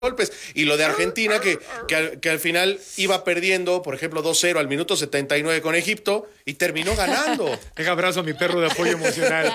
golpes. Y lo de Argentina, que al final iba perdiendo, por ejemplo, 2-0 al minuto 79 con Egipto y terminó ganando. Deja abrazo a mi perro de apoyo emocional.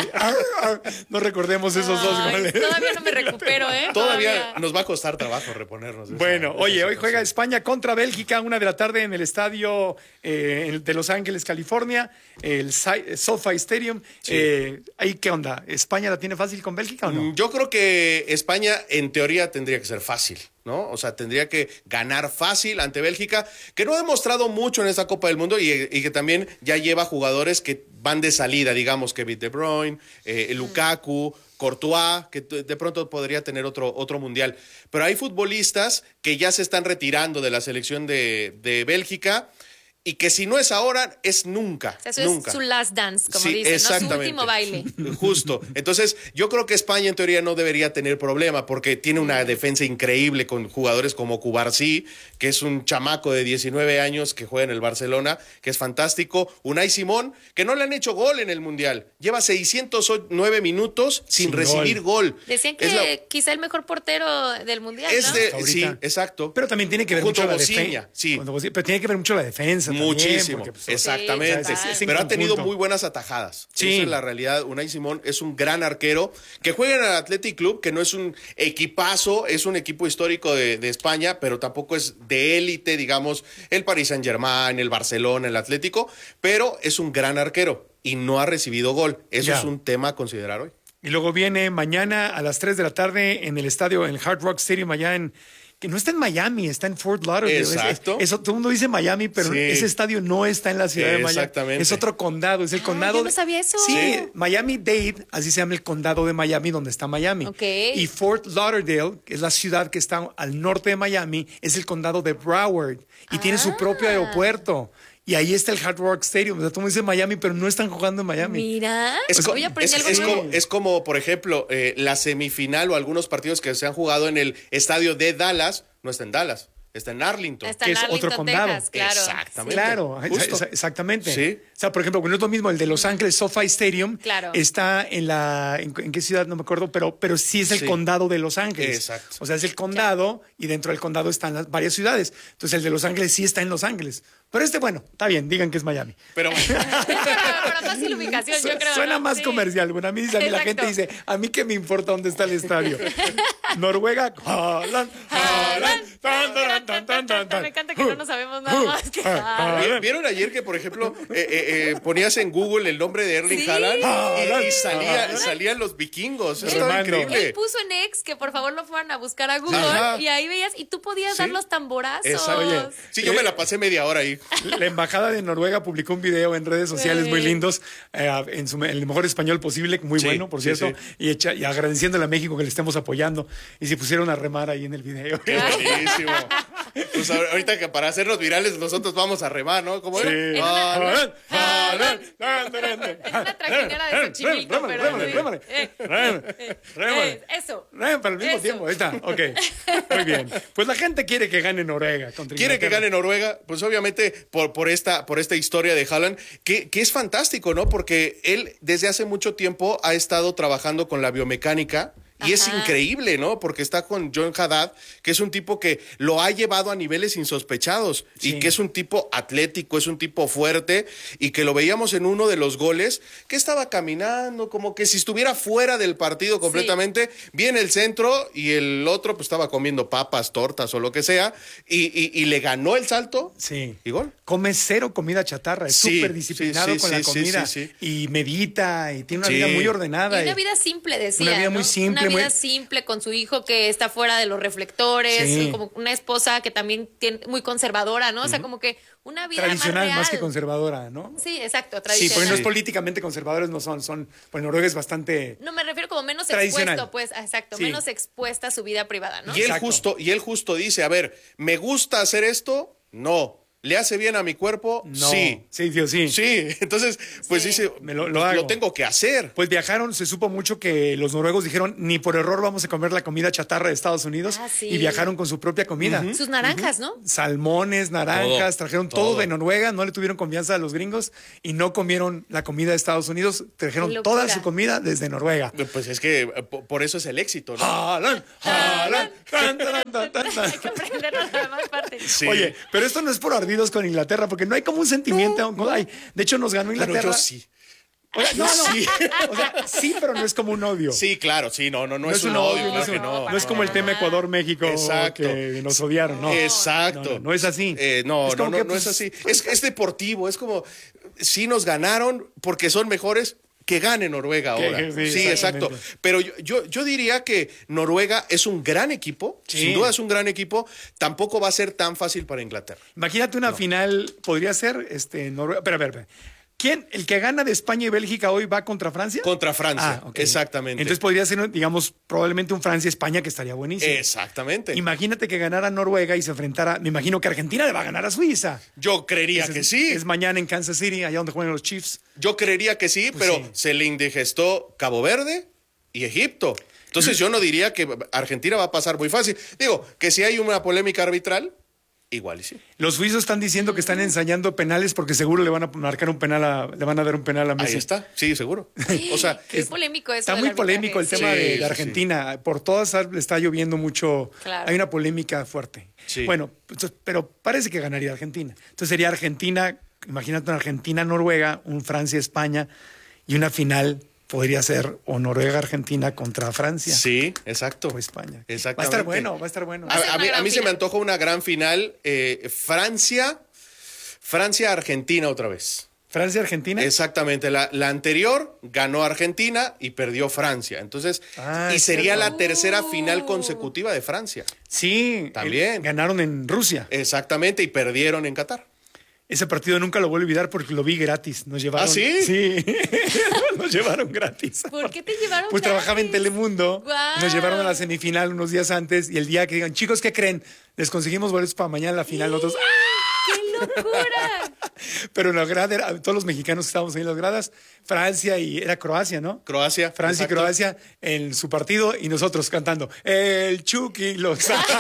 No recordemos esos dos goles. Todavía no me recupero, ¿eh? Todavía nos va a costar trabajo reponernos. Bueno, oye, hoy juega España contra Bélgica, 1:00 p.m. en el estadio de Los Ángeles, California, el SoFi Stadium. Sí. ¿Ahí qué onda? ¿España la tiene fácil con Bélgica o no? Yo creo que España, en teoría, tendría que ser fácil, ¿no? O sea, tendría que ganar fácil ante Bélgica, que no ha demostrado mucho en esta Copa del Mundo y que también ya lleva jugadores que van de salida, digamos, Kevin De Bruyne, Lukaku, Courtois, que de pronto podría tener otro mundial. Pero hay futbolistas que ya se están retirando de la selección de Bélgica y que si no es ahora, es nunca. O sea, eso nunca. es su last dance, como Sí, dicen, ¿no? Su exactamente. último baile. Justo. Entonces, yo creo que España en teoría no debería tener problema porque tiene una defensa increíble con jugadores como Cubarsí, que es un chamaco de 19 años que juega en el Barcelona, que es fantástico. Unai Simón, que no le han hecho gol en el Mundial. Lleva 609 minutos sin recibir gol. Decían que quizá el mejor portero del Mundial, ¿no? Sí, exacto. Pero también tiene que ver Junto mucho a la defensa. Bociña, sí. Pero tiene que ver mucho la defensa. Muchísimo, también, porque, exactamente. Sí, es en pero ha tenido conjunto. muy buenas atajadas. Sí. Esa es la realidad. Unai Simón es un gran arquero que juega en el Athletic Club, que no es un equipazo, es un equipo histórico de España, pero tampoco es de élite, digamos, el Paris Saint-Germain, el Barcelona, el Atlético, pero es un gran arquero y no ha recibido gol. Eso Ya. es un tema a considerar hoy. Y luego viene mañana a las 3 p.m. en el estadio, en el Hard Rock Stadium, allá que no está en Miami, está en Fort Lauderdale. Exacto. Eso, todo el mundo dice Miami, pero Sí. ese estadio no está en la ciudad de Miami. Exactamente. Es otro condado, es el condado. yo no sabía eso. Sí, Miami-Dade, así se llama el condado de Miami, donde está Miami. Ok. Y Fort Lauderdale, que es la ciudad que está al norte de Miami, es el condado de Broward y tiene su propio aeropuerto. Y ahí está el Hard Rock Stadium. O sea, tú me dices Miami, pero no están jugando en Miami. Mira, Es, hoy aprendí algo nuevo. es como, por ejemplo, la semifinal o algunos partidos que se han jugado en el estadio de Dallas, no está en Dallas, está en Arlington. Está que en es Arlington, otro condado. Texas, claro. Exactamente. Claro, Justo. exactamente. Sí. O sea, por ejemplo, no es lo mismo el de Los Ángeles SoFi Stadium. Claro. Está ¿en qué ciudad? No me acuerdo, pero sí es el Sí. condado de Los Ángeles. Exacto. O sea, es el condado y dentro del condado están varias ciudades. Entonces, el de Los Ángeles sí está en Los Ángeles. Pero bueno, está bien, digan que es Miami. Pero Para fácil ubicación, yo creo. Suena ¿no? más Sí. comercial. Bueno, a mí la Exacto. gente dice, a mí qué me importa dónde está el estadio. Noruega, Haaland, Haaland, tan, tan, tan, tan, tan, tan. Me encanta que no nos sabemos nada más que Haaland. ¿vieron ayer que, por ejemplo, ponías en Google el nombre de Erling Sí. Haaland y Haaland. salían los vikingos? Eso estaba Remando. increíble. Él puso en X que por favor lo fueran a buscar a Google Ajá. y ahí veías y tú podías Sí. dar los tamborazos. Exacto. Oye, Sí, yo me la pasé media hora ahí. La embajada de Noruega publicó un video en redes sociales muy lindos, en el mejor español posible, muy Sí, bueno, por sí, cierto, sí. y agradeciéndole a México que le estemos apoyando. Y se pusieron a remar ahí en el video. Qué buenísimo. Pues ahorita que para hacernos virales nosotros vamos a remar, ¿no? ¿Cómo era? Sí. Haaland, Haaland, Es una trajinera de Xochimilco, Rémale, pero rémale, sí. rémale. Rémale. Eso. Para el mismo Eso. tiempo, ahí está. Ok, muy bien. Pues la gente quiere que gane Noruega. Contra quiere que Inglaterra. gane Noruega, pues obviamente por esta historia de Haaland, que es fantástico, ¿no? Porque él desde hace mucho tiempo ha estado trabajando con la biomecánica. Y es Ajá. increíble, ¿no? Porque está con John Haddad, que es un tipo que lo ha llevado a niveles insospechados Sí. y que es un tipo atlético, es un tipo fuerte y que lo veíamos en uno de los goles que estaba caminando como que si estuviera fuera del partido completamente, viene el centro y el otro pues estaba comiendo papas, tortas o lo que sea y le ganó el salto Sí. y gol. Come cero comida chatarra, es Sí, súper disciplinado sí, con sí, la sí, comida sí, y medita y tiene una Sí. vida muy ordenada. Y una vida simple, decía. Una vida ¿no? muy simple, Una vida muy- simple con su hijo que está fuera de los reflectores, Sí. como una esposa que también tiene, muy conservadora, ¿no? O sea, como que una vida tradicional más más que real. conservadora, ¿no? Sí, exacto, Sí, tradicional. porque no es políticamente conservadores, no son, pues Noruega es bastante... No, me refiero como menos Tradicional. expuesto, pues, exacto, Sí. menos expuesta a su vida privada, ¿no? Y él Exacto. justo dice, a ver, ¿me gusta hacer esto? No. ¿Le hace bien a mi cuerpo? No. Sí. Sí, Dios, sí. Sí, entonces, pues Sí. dice, Lo hago. lo tengo que hacer. Pues viajaron, se supo mucho que los noruegos dijeron, ni por error vamos a comer la comida chatarra de Estados Unidos. Ah, sí. Y viajaron con su propia comida. Sus naranjas, ¿no? Salmones, naranjas, trajeron todo todo. de Noruega, no le tuvieron confianza a los gringos y no comieron la comida de Estados Unidos, trajeron Qué locura. toda su comida desde Noruega. Pues es que por eso es el éxito, ¿no? Haaland, Haaland, tan, tan, tan, tan, tan. Hay que aprendernos las demás partes. Sí. Oye, pero esto no es por ardidos con Inglaterra, porque no hay como un sentimiento. Ay, de hecho, nos ganó Pero Inglaterra. yo sí. Oye, no, Sí. O sea, sí, pero no es como un odio. Sí, claro, sí, no es un odio, claro que no. No es como el tema Ecuador-México Exacto. que nos odiaron, ¿no? Exacto. No es así. No Es como que, es pues, así. Es deportivo, es como, sí nos ganaron porque son mejores, que gane Noruega Que- ahora. sí, Sí, exacto. exactamente. Pero yo diría que Noruega es un gran equipo, Sí. sin duda es un gran equipo, tampoco va a ser tan fácil para Inglaterra. Imagínate una final, podría ser Noruega. Pero, a ver. ¿Quién? ¿El que gana de España y Bélgica hoy va contra Francia? Contra Francia, Ok. exactamente. Entonces podría ser, digamos, probablemente un Francia-España que estaría buenísimo. Exactamente. Imagínate que ganara Noruega y se enfrentara. Me imagino que Argentina le va a ganar a Suiza. Yo creería que sí. Es mañana en Kansas City, allá donde juegan los Chiefs. Yo creería que sí, pero sí. se le indigestó Cabo Verde y Egipto. Entonces yo no diría que Argentina va a pasar muy fácil. Digo, que si hay una polémica arbitral, igual y sí. Los suizos están diciendo que están ensayando penales porque seguro le van a marcar un penal le van a dar un penal a Messi. Ahí está, sí, seguro. O sea, Qué polémico eso. Está del muy arbitraje. polémico el tema Sí, de sí, Argentina. Por todas le está lloviendo mucho. Claro. Hay una polémica fuerte. Sí. Bueno, pero parece que ganaría Argentina. Entonces sería Argentina, imagínate una Argentina-Noruega, un Francia-España y una final podría ser o Noruega-Argentina contra Francia sí, exacto. o España. Exactamente. Va a estar bueno, va a estar bueno. Va a ser A una mí, gran se me final. antoja una gran final. Francia-Argentina otra vez. Francia-Argentina. Exactamente. La anterior ganó Argentina y perdió Francia. Entonces, y es sería cierto. la tercera final consecutiva de Francia. Sí, También. ganaron en Rusia. Exactamente, y perdieron en Qatar. Ese partido nunca lo voy a olvidar porque lo vi gratis. Nos llevaron. ¿Ah, sí? Sí. Nos llevaron gratis. ¿Por qué te llevaron Pues trabajaba en gratis? Telemundo. Guau. Nos llevaron a la semifinal unos días antes y el día que digan, chicos, ¿qué creen? Les conseguimos boletos para mañana en la final. Nosotros, ¡Qué locura! pero en la grada, todos los mexicanos que estábamos ahí en las gradas, Francia y era Croacia, ¿no? Croacia. Francia exacto. y Croacia en su partido y nosotros cantando el Chucky los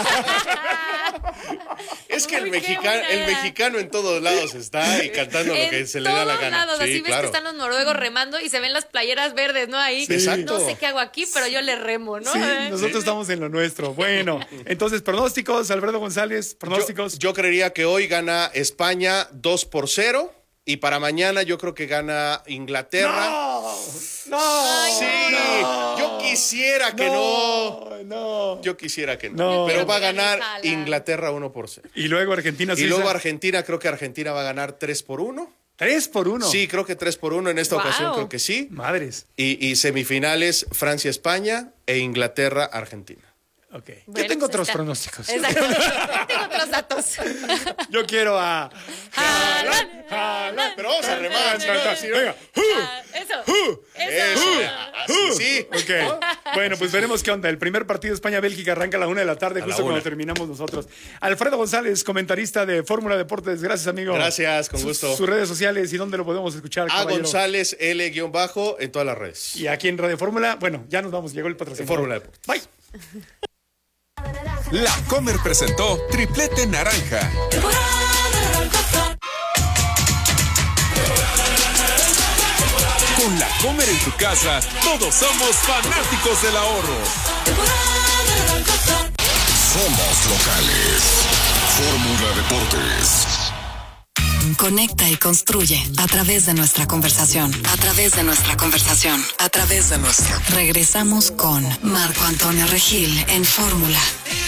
Es que Uy, qué buena. el mexicano en todos lados está y cantando lo que En se le da la todos gana. lados, Sí, así ves claro. que están los noruegos remando y se ven las playeras verdes, ¿no? Ahí. Sí, exacto. No sé qué hago aquí, pero yo le remo, ¿no? Sí, nosotros estamos en lo nuestro. Bueno, entonces pronósticos, Alfredo González, pronósticos. Yo creería que hoy gana España 2-0 y para mañana yo creo que gana Inglaterra. No, Sí, yo quisiera que no. no. Yo quisiera que no. No. Pero va a Pero ganar Haaland. Inglaterra 1-0. Y luego Argentina, Y Suiza. luego Argentina, creo que Argentina va a ganar 3-1. 3-1. Sí, creo que 3-1 en esta Wow. ocasión, creo que sí. Madres. Y semifinales Francia-España e Inglaterra-Argentina. Ok. Bueno, Yo tengo pues otros está. pronósticos. Exacto. Yo tengo otros datos. Yo quiero a Haaland. Haaland. Pero vamos a remar, Sí, venga. Ah, Eso. Eso, sí. Ok. Bueno, pues veremos qué onda. El primer partido España-Bélgica arranca a la 1 de la tarde, la justo cuando 1. terminamos nosotros. Alfredo González, comentarista de Fórmula Deportes. Gracias, amigo. Gracias, con gusto. Sus redes sociales y dónde lo podemos escuchar. A caballero? González L- en todas las redes. Y aquí en Radio Fórmula, bueno, ya nos vamos, llegó el patrocinador. Fórmula Deportes. Bye. La Comer presentó Triplete Naranja. Con La Comer en tu casa, todos somos fanáticos del ahorro. Somos locales. Fórmula Deportes. Conecta y construye a través de nuestra conversación. A través de nuestra conversación. A través de nuestra. Regresamos con Marco Antonio Regil en Fórmula.